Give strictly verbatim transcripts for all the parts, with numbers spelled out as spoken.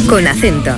Con acento.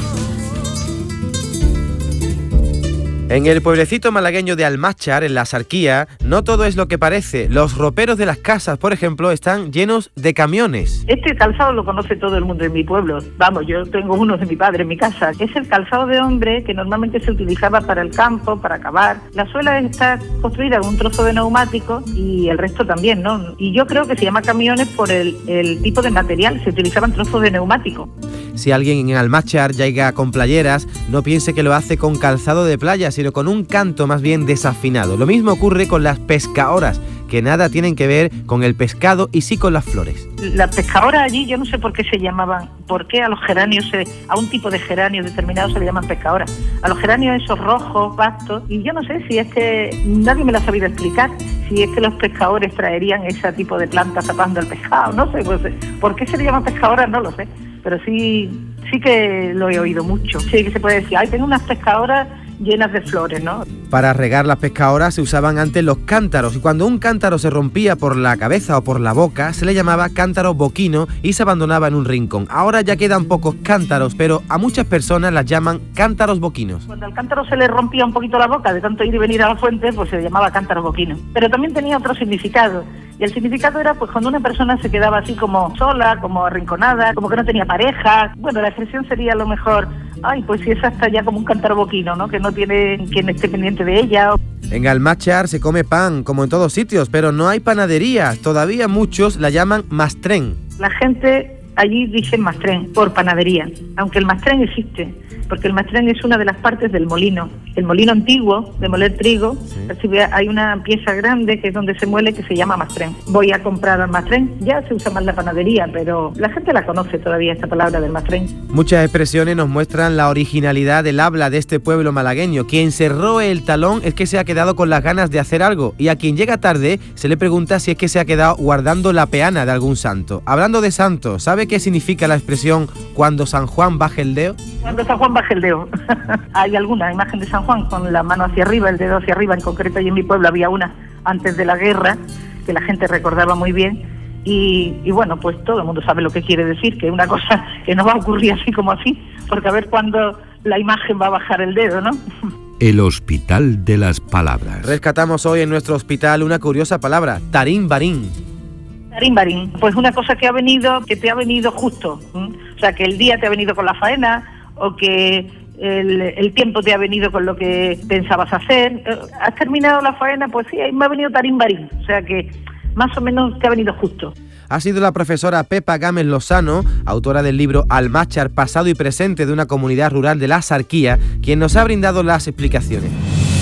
En el pueblecito malagueño de Almáchar, en la Sarquía, no todo es lo que parece. Los roperos de las casas, por ejemplo, están llenos de camiones. Este calzado lo conoce todo el mundo en mi pueblo. Vamos, yo tengo uno de mi padre en mi casa. Es el calzado de hombre que normalmente se utilizaba para el campo, para cavar. La suela está construida con un trozo de neumático y el resto también, ¿no? Y yo creo que se llama camiones por el, el tipo de material. Se utilizaban trozos de neumático. Si alguien en Almáchar llega con playeras, no piense que lo hace con calzado de playa, sino con un canto más bien desafinado. Lo mismo ocurre con las pescadoras, que nada tienen que ver con el pescado y sí con las flores. Las pescadoras allí, yo no sé por qué se llamaban, por qué a los geranios, se, a un tipo de geranio determinado se le llaman pescadoras. A los geranios esos rojos, vastos, y yo no sé si es que nadie me lo ha sabido explicar, si es que los pescadores traerían ese tipo de plantas tapando el pescado, no sé, pues, por qué se le llaman pescadoras no lo sé, pero sí, sí que lo he oído mucho. Sí que se puede decir, ay, tengo unas pescadoras llenas de flores, ¿no? Para regar las pescadoras se usaban antes los cántaros, y cuando un cántaro se rompía por la cabeza o por la boca, se le llamaba cántaro boquino y se abandonaba en un rincón. Ahora ya quedan pocos cántaros, pero a muchas personas las llaman cántaros boquinos. Cuando al cántaro se le rompía un poquito la boca de tanto ir y venir a la fuente, pues se llamaba cántaro boquino. Pero también tenía otro significado. Y el significado era pues cuando una persona se quedaba así como sola, como arrinconada, como que no tenía pareja. Bueno, la expresión sería a lo mejor, ay, pues si esa está ya como un cántaro boquino, ¿no? Que no tiene quien esté pendiente de ella. En Almáchar se come pan, como en todos sitios, pero no hay panaderías. Todavía muchos la llaman mastrén. La gente allí dice mastrén por panadería, aunque el mastrén existe, porque el mastrén es una de las partes del molino. El molino antiguo de moler trigo, sí. Hay una pieza grande que es donde se muele que se llama mastrén. Voy a comprar al mastrén, ya se usa más la panadería, pero la gente la conoce todavía esta palabra del mastrén. Muchas expresiones nos muestran la originalidad del habla de este pueblo malagueño. Quien se roe el talón es que se ha quedado con las ganas de hacer algo, y a quien llega tarde se le pregunta si es que se ha quedado guardando la peana de algún santo. Hablando de santos, ¿sabe qué significa la expresión cuando San Juan baje el dedo? Cuando San Juan baje el dedo. Hay alguna imagen de San Juan con la mano hacia arriba, el dedo hacia arriba, en concreto y en mi pueblo había una antes de la guerra que la gente recordaba muy bien y, y bueno, pues todo el mundo sabe lo que quiere decir, que es una cosa que no va a ocurrir así como así, porque a ver cuándo la imagen va a bajar el dedo, ¿no? El Hospital de las Palabras. Rescatamos hoy en nuestro hospital una curiosa palabra, tarín-barín. Tarín-barín, pues una cosa que ha venido, que te ha venido justo, ¿eh? O sea, que el día te ha venido con la faena o que el, el tiempo te ha venido con lo que pensabas hacer. ¿Has terminado la faena? Pues sí, me ha venido tarín-barín, o sea que más o menos te ha venido justo. Ha sido la profesora Pepa Gámez Lozano, autora del libro Almáchar, pasado y presente de una comunidad rural de la Sarquía, quien nos ha brindado las explicaciones.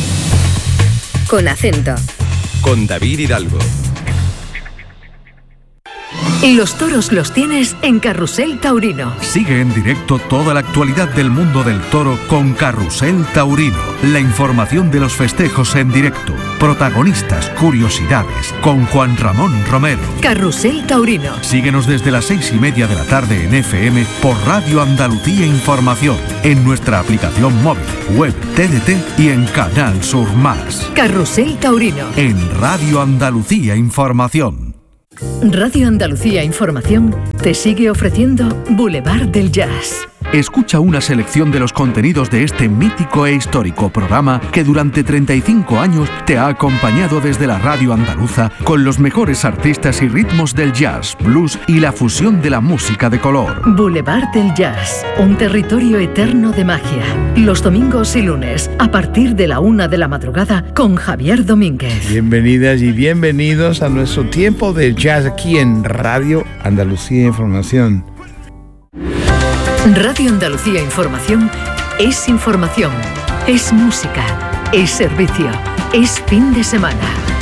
Con acento. Con David Hidalgo. Los toros los tienes en Carrusel Taurino. Sigue en directo toda la actualidad del mundo del toro con Carrusel Taurino. La información de los festejos en directo. Protagonistas, curiosidades, con Juan Ramón Romero. Carrusel Taurino. Síguenos desde las seis y media de la tarde en F M por Radio Andalucía Información, en nuestra aplicación móvil, web, T D T y en Canal Sur Más. Carrusel Taurino. En Radio Andalucía Información. Radio Andalucía Información te sigue ofreciendo Boulevard del Jazz. Escucha una selección de los contenidos de este mítico e histórico programa que durante treinta y cinco años te ha acompañado desde la radio andaluza con los mejores artistas y ritmos del jazz, blues y la fusión de la música de color. Boulevard del Jazz, un territorio eterno de magia. Los domingos y lunes, a partir de la una de la madrugada, con Javier Domínguez. Bienvenidas y bienvenidos a nuestro tiempo del jazz aquí en Radio Andalucía Información. Radio Andalucía Información es información, es música, es servicio, es fin de semana.